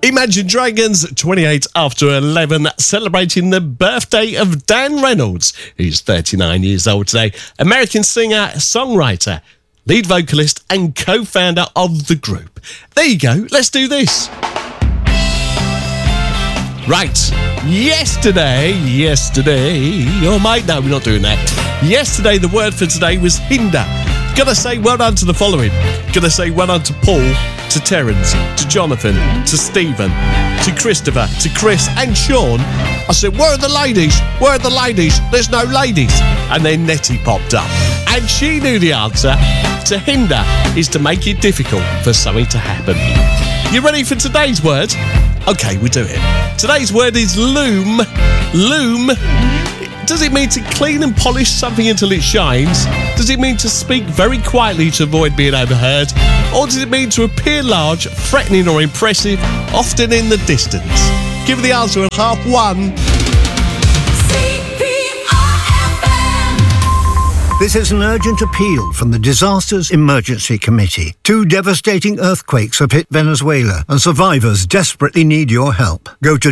Imagine Dragons, 28 after 11, celebrating the birthday of Dan Reynolds, who's 39 years old today. American singer, songwriter, lead vocalist and co-founder of the group. There you go, let's do this. Right, yesterday, oh mate, no, we're not doing that. Yesterday, the word for today was hinder. Gotta say well done to the following. Gotta say well done to Paul, to Terence, to Jonathan, to Stephen, to Christopher, to Chris and Sean. I said, where are the ladies? Where are the ladies? There's no ladies. And then Nettie popped up. And she knew the answer. To hinder is to make it difficult for something to happen. You ready for today's word? Okay, we do it. Today's word is loom. Loom. Does it mean to clean and polish something until it shines? Does it mean to speak very quietly to avoid being overheard? Or does it mean to appear large, threatening or impressive, often in the distance? Give the answer at 1:30. This is an urgent appeal from the Disasters Emergency Committee. 2 devastating earthquakes have hit Venezuela, and survivors desperately need your help. Go to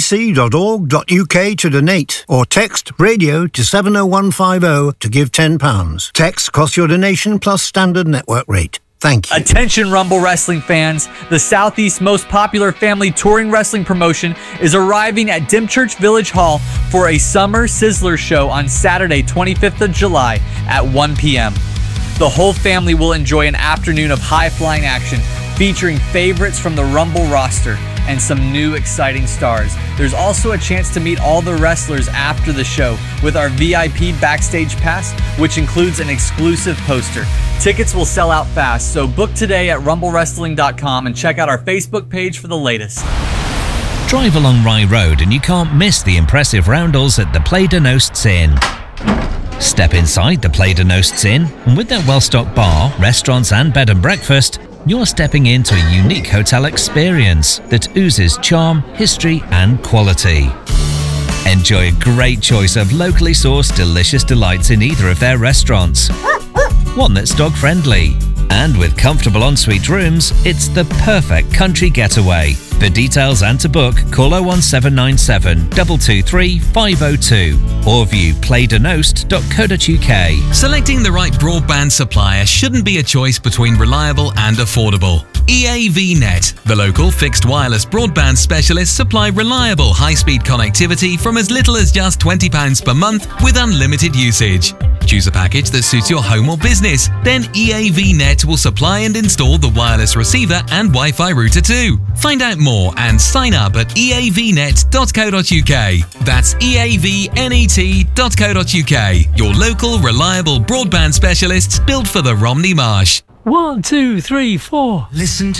dec.org.uk to donate, or text radio to 70150 to give £10. Text costs your donation plus standard network rate. Thank you. Attention Rumble Wrestling fans, the Southeast's most popular family touring wrestling promotion is arriving at Dymchurch Village Hall for a Summer Sizzler show on Saturday, 25th of July at 1 p.m. The whole family will enjoy an afternoon of high-flying action featuring favorites from the Rumble roster and some new exciting stars. There's also a chance to meet all the wrestlers after the show with our VIP backstage pass, which includes an exclusive poster. Tickets will sell out fast, so book today at rumblewrestling.com and check out our Facebook page for the latest. Drive along Rye Road and you can't miss the impressive roundels at the Play de Nosts Inn. Step inside the Play de Nosts Inn, and with their well-stocked bar, restaurants and bed and breakfast, you're stepping into a unique hotel experience that oozes charm, history and quality. Enjoy a great choice of locally sourced delicious delights in either of their restaurants. One that's dog-friendly. And with comfortable ensuite rooms, it's the perfect country getaway. For details and to book, call 01797 223 502 or view playdenost.co.uk. Selecting the right broadband supplier shouldn't be a choice between reliable and affordable. EAVnet, the local fixed wireless broadband specialists, supply reliable high-speed connectivity from as little as just £20 per month with unlimited usage. Choose a package that suits your home or business. Then EAVnet will supply and install the wireless receiver and Wi-Fi router too. Find out more and sign up at eavnet.co.uk. That's eavnet.co.uk. Your local reliable broadband specialists built for the Romney Marsh. 1, 2, 3, 4. Listen to